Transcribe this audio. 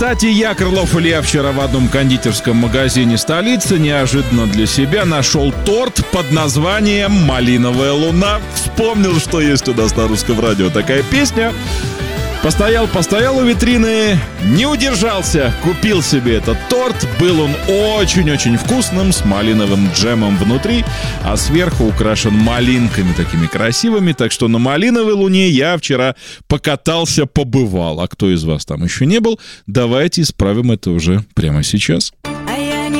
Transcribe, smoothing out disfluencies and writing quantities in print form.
Кстати, я, Крылов Илья, вчера в одном кондитерском магазине столицы неожиданно для себя нашел торт под названием «Малиновая луна». Вспомнил, что есть у нас на Русском радио такая песня. Постоял у витрины, не удержался, купил себе этот торт. Был он очень-очень вкусным, с малиновым джемом внутри, а сверху украшен малинками такими красивыми. Так что на малиновой луне я вчера покатался, побывал. А кто из вас там еще не был, давайте исправим это уже прямо сейчас.